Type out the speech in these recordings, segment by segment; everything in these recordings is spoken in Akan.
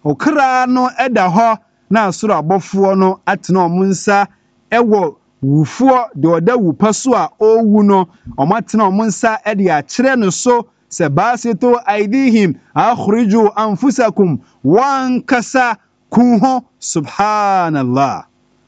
okra no eda ho na asoro abofo no atena omunsa ewo wufuo de oda wupaso a owu no omatena omunsa ede a kire no so se basito aidihim akhriju anfusakum wankasa kunho subhanallah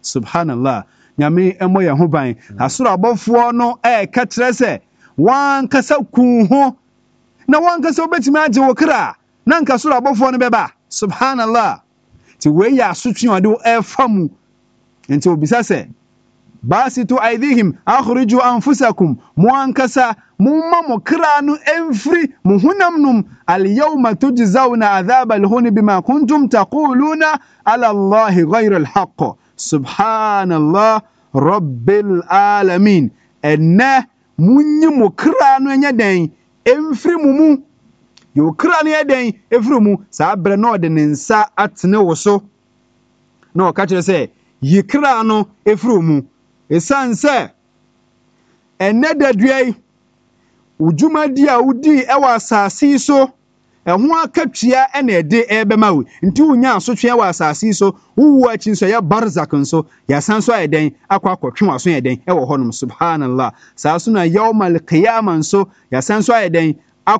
nyame emo ye ho ban asoro abofo no ka kire se wankasa kunho na wankasa obetimi age wokra na nka soro abofo no beba subhanallah ti we ya asotwe ode efamu enti obisa se basitu aidihim akhriju anfusakum muankasa mumma mokranu enfri muhunamnum alyawma tujzauna adhab alhun bima kuntum taquluna ala allahi ghayra alhaq subhanallah rabbil alamin enna munyi mokranu enyaden enfri mumu yokranu eden efri mu sa bre na ode nensa atene wo so na o ka kire se yikra no efri mu esanse enedadua ujumadi a udi ewa asase so eho akatua ena ede ebema we nti unya asotwe ewa asase so wuwu achi so ya barzak nso ya sanso eden akwa akotwe aso eden ewo honum subhanallah sa so na yawmal qiyamah nso ya sanso eden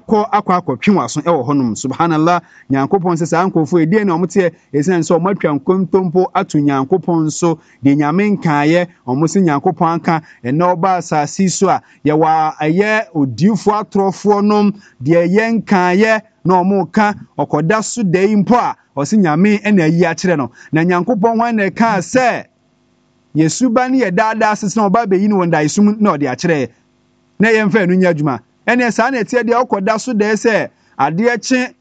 akwa so ewo honum subhanallah nyankopon se sa ankofo edie na omote esen so omatwa nkontompo atu nyankopon so de nyame nkaaye omosi nyankopon aka ene oba asase so a ye wa aye odifo atrofo nom de ye nkaaye na omoka okoda so dai mpo a osi nyame ena yi a kire no na nyankopon wan na ka se yesuba ne ye dada asese na oba be yi no wonda isum na ode a kire na ye mfa enu nya adwuma ene sa na etie de okoda so de se ade eche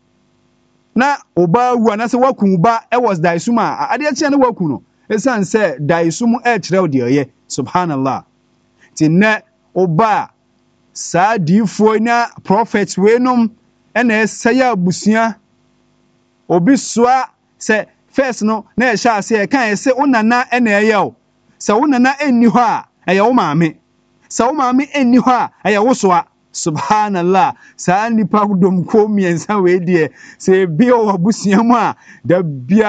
na oba wu anase wakun ba was daisuma ade eche na waku no esan se daisumu kire ode oye subhanallah tinne oba sa difo na prophet wenum ene esaya abusia obi soa se first no na ehya ase kan se unana ene eyew se unana enni ho a eye wo maame se wo maame enni ho a eye wo soa subhanallah sa nipa dom ko miensa we die se bi o abusia mu a da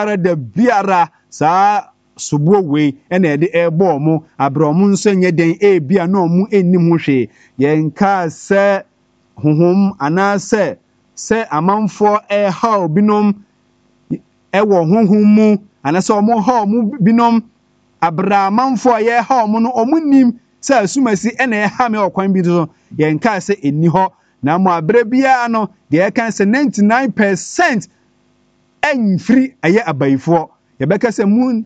biara sa subo we ene ede ebo mu abromu nso nye den bia na omu ennim ho hwe yenka se honhom anase se amanfo ha obinom ewo honhom mu anase omo ha omu binom abramanfo ye ha omu no omunnim se asumasi ene ha me okwan bi so yenka se enni ho na mo abre bia no de kan se 99% enfri aye abaifo ye beka se mu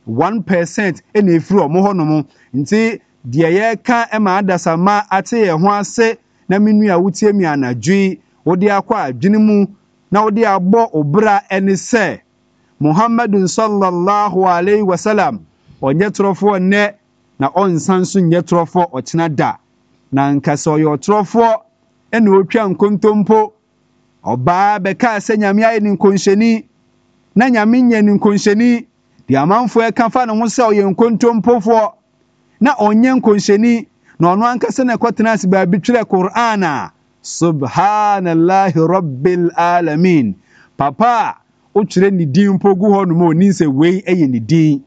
1% ene efri omo ho no mo nti de ye kan e ma adasama ate ye ho ase na menu a wutie mi anadwi wode akwa adwene mu na wode abọ obra ene se Muhammadun sallallahu alaihi wasallam onye trofo ne na onsanso nye trofo ochina da na nkasa oyo trofo ene otwa nkontompo oba beka se nyame aye ni nkonhyeni na nyame nye ni nkonhyeni di amanfo e kafa ne ho se oye nkontompofo na onye nkonhyeni na ono ankasa na kwatena ase ba bitwere Qur'ana subhanallahi rabbil alamin papa o kyerɛ ni din pogu ho no mo ni se wei eye ni din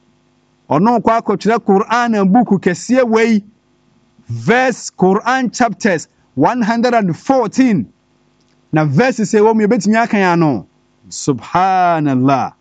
ono kwa akɔkyerɛ Qur'an book kɛseɛ wei verse Quran chapters 114 na verse se wo me betimi akan ano subhanallah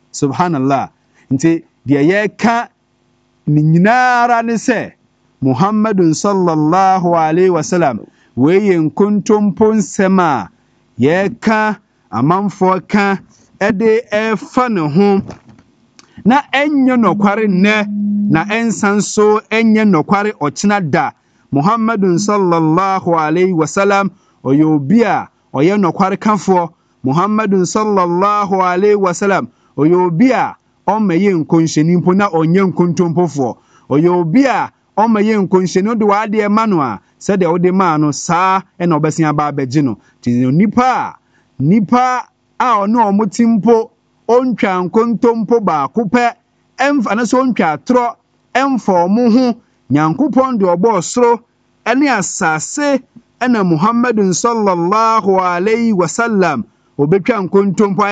nti de ye ka ni nyinara ne se Muhammadun sallallahu alaihi wasallam weye nkontompo nsema ye ka amanfo ka ede efa ne ho na enye nokware ne na ensanso enye nokware ochina da Muhammadun sallallahu alaihi wasallam oyobia oye nokware kafo Muhammadun sallallahu alaihi wasallam oyobia omeye nkonhyeni mpo na onye nkontompofo oyobia omeye nkonhyeni de wade emanu a se de wode ma no saa ena obesia ba abegye no ti nipa a ono omutimpo ontwa nkontompo ba kopɛ emfa na so ontwa tro emfa omo ho nyankopɔn de ɔbɔ soro ene asase ena Muhammadun sallallahu alaihi wasallam obetwa nkontompo